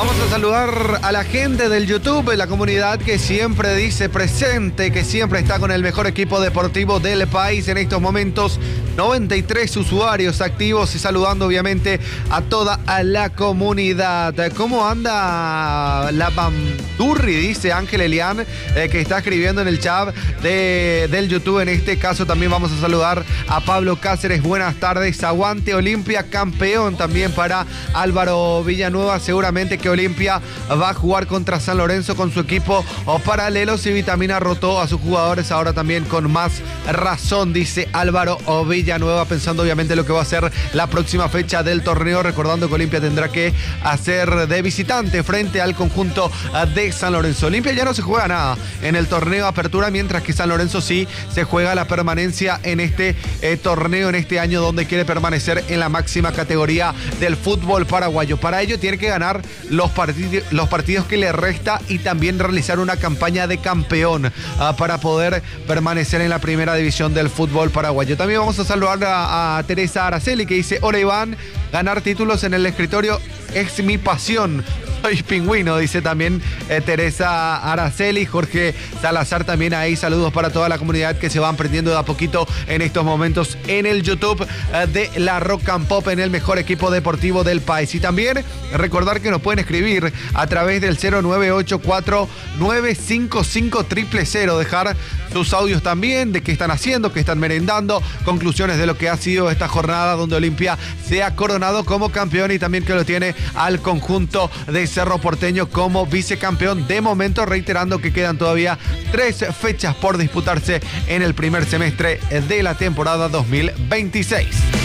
Vamos a saludar a la gente del YouTube, la comunidad que siempre dice presente, que siempre está con el mejor equipo deportivo del país en estos momentos. 93 usuarios activos y saludando obviamente a toda la comunidad. ¿Cómo anda la Bandurri? Dice Ángel Elian, que está escribiendo en el chat del YouTube. En este caso también vamos a saludar a Pablo Cáceres. Buenas tardes. Aguante Olimpia, campeón también para Álvaro Villanueva. Seguramente que Olimpia va a jugar contra San Lorenzo con su equipo paralelos y Vitamina rotó a sus jugadores ahora también con más razón, dice Álvaro Villanueva, pensando obviamente lo que va a ser la próxima fecha del torneo, recordando que Olimpia tendrá que hacer de visitante frente al conjunto de San Lorenzo. Olimpia ya no se juega nada en el torneo Apertura, mientras que San Lorenzo sí se juega la permanencia en este torneo, en este año donde quiere permanecer en la máxima categoría del fútbol paraguayo. Para ello tiene que ganar los partidos que le resta y también realizar una campaña de campeón para poder permanecer en la primera división del fútbol paraguayo. También vamos a saludar a Teresa Araceli, que dice: hola Iván, ganar títulos en el escritorio es mi pasión. Soy pingüino, dice también Teresa Araceli. Jorge Salazar también ahí. Saludos para toda la comunidad que se van prendiendo de a poquito en estos momentos en el YouTube de la Rock and Pop, en el mejor equipo deportivo del país. Y también recordar que nos pueden escribir a través del 0984-955-000. Dejar sus audios también de qué están haciendo, qué están merendando, conclusiones de lo que ha sido esta jornada donde Olimpia se ha coronado como campeón y también que lo tiene al conjunto de Cerro Porteño como vicecampeón de momento, reiterando que quedan todavía 3 fechas por disputarse en el primer semestre de la temporada 2026.